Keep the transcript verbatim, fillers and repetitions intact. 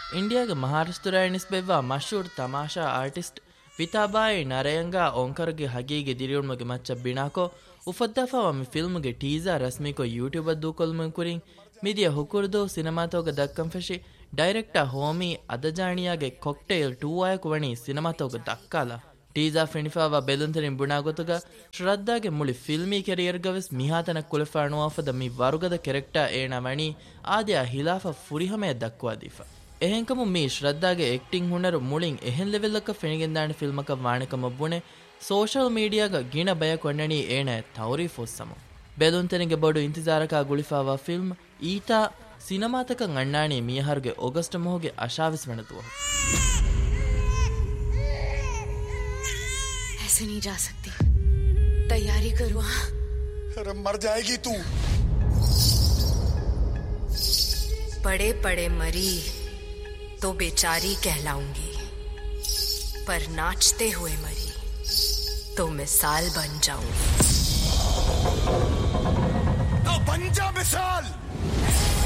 ಇಂಡಿಯಾಗೆ ಮಹಾರಾಷ್ಟ್ರರಾಯ ನಿಸ್ಬೆವ್ವ ಮಶೂರ್ ತಮಾಷಾ ಆರ್ಟಿಸ್ಟ್ ವಿತಾಬಾಯಿ ನರಯಂಗ ಓಂಕರ್ಗೆ ಹಗೀಗೆ ದಿರಿಯುಣ್ಮಗೆ ಮಚ್ಚ ಬಿಣಾಕೋ ಉಫದ್ದಾಫವ ಮಿ ಫಿಲ್ಮ್ಗೆ teaser ರಸ್ಮಿಕೊ YouTube ದೂಕೊಲ್ಮ ಕುರಿಂ ಮಿದಿಯ ಹುಕುರ್ದೋ ಸಿನಿಮಾತೋಗ ದಕ್ಕಂ ಫೆಶಿ director Homi ಅದಜಾಣಿಯಾಗೆ cocktail two ಆಯಕು ವಣಿ ಸಿನಿಮಾತೋಗ ದಕ್ಕಾಲ teaser ಫೆಣಿಫಾವ ಬೆಲುಂತರಿಂ ಬುಣಾಗೊತುಗ ಶ್ರದ್ಧಾಗೆ ಮುಳಿ filmy ಕೆರಿಯರ್ಗವೆಸ್ ಮಿಹಾತನ ಕುಲೆಫಾಣುವಾಫದ ಮಿ ವರುಗದ ಕೆರೆಕ್ಟರ್ ಏಣ ವಣಿ ಆದ್ಯ ಹಿಲಾಫ ಫುರಿಹಮೆ ದಕ್ವಾದೀಫ ಎಹೆಂಕಮು me ಶ್ರದ್ಧಾಗೆ acting ಹುಣರು ಮುಳಿಂ ಎಹೆನ್ ಲೆವೆಲ್ಲಕ ಫೆಣಿಗೆಂದಾಣ ಫಿಲ್ಮಕ ವಾಣಕಮ ಬುಣೆ social ಮೀಡಿಯಾಗ ಗಿಣ ಬಯ ಕೊಂಡಣಿ ಏಣ ತೌರೀಫ್ ಒಸ್ಸಮು ಬೆಲುಂತನಿಗೆ ಬಡು ಇಂತಿಜಾರಕ ಗುಳಿಫಾವ film ಈತಾ ಸಿನಿಮಾತಕ ಅಣ್ಣಾಣಿ ಮೀಹರ್ಗೆ August ಮೊಹಗೆ ಅಶಾವಿಸ್ ವಣತುವ ऐसे नहीं जा सकती तैयारी करो हाँ अरे मर जाएगी तू पड़े पड़े मरी तो बेचारी कहलाऊंगी पर नाचते हुए मरी तो मिसाल बन जाऊंगी तो बन जा मिसाल